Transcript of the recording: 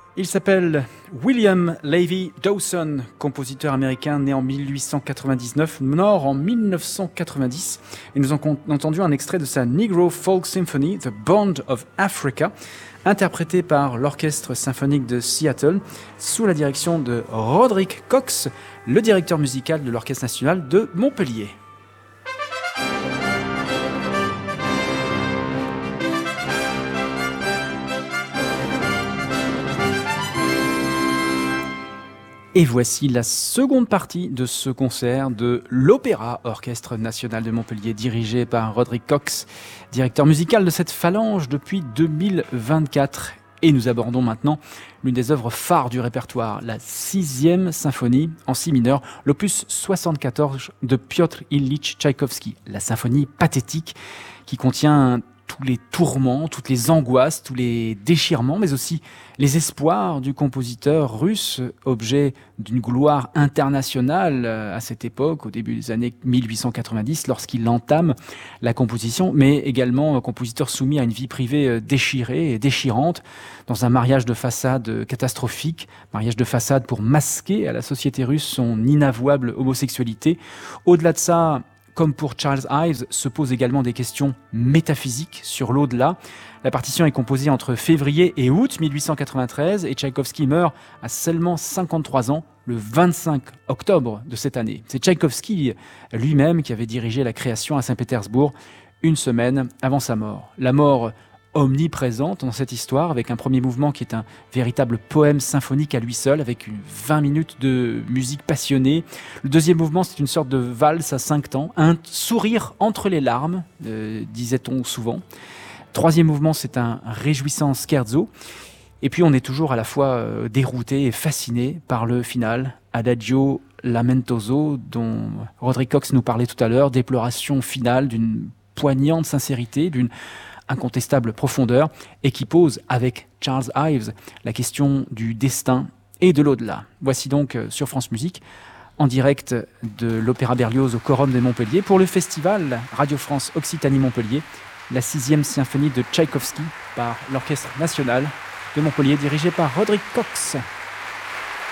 Il s'appelle William Levy Dawson, compositeur américain né en 1899, mort en 1990. Et nous avons entendu un extrait de sa Negro Folk Symphony, The Bond of Africa, interprété par l'Orchestre symphonique de Seattle, sous la direction de Roderick Cox, le directeur musical de l'Orchestre national de Montpellier. Et voici la seconde partie de ce concert de l'Opéra Orchestre National de Montpellier, dirigé par Roderick Cox, directeur musical de cette phalange depuis 2024. Et nous abordons maintenant l'une des œuvres phares du répertoire, la 6e symphonie en si mineur, l'opus 74 de Piotr Ilyich Tchaïkovski, la symphonie pathétique qui contient tous les tourments, toutes les angoisses, tous les déchirements, mais aussi les espoirs du compositeur russe, objet d'une gloire internationale à cette époque, au début des années 1890, lorsqu'il entame la composition, mais également un compositeur soumis à une vie privée déchirée et déchirante, dans un mariage de façade catastrophique, mariage de façade pour masquer à la société russe son inavouable homosexualité. Au-delà de ça, comme pour Charles Ives, se posent également des questions métaphysiques sur l'au-delà. La partition est composée entre février et août 1893 et Tchaïkovski meurt à seulement 53 ans le 25 octobre de cette année. C'est Tchaïkovski lui-même qui avait dirigé la création à Saint-Pétersbourg une semaine avant sa mort. La mort omniprésente dans cette histoire, avec un premier mouvement qui est un véritable poème symphonique à lui seul, avec 20 minutes de musique passionnée. Le deuxième mouvement, c'est une sorte de valse à 5 temps, un sourire entre les larmes, disait-on souvent. Troisième mouvement, c'est un réjouissant scherzo. Et puis on est toujours à la fois dérouté et fasciné par le final, Adagio Lamentoso, dont Roderick Cox nous parlait tout à l'heure, déploration finale d'une poignante sincérité, d'une incontestable profondeur, et qui pose, avec Charles Ives, la question du destin et de l'au-delà. Voici donc sur France Musique, en direct de l'Opéra Berlioz au Quorum de Montpellier, pour le festival Radio France Occitanie-Montpellier, la 6e symphonie de Tchaïkovski par l'Orchestre national de Montpellier, dirigé par Roderick Cox.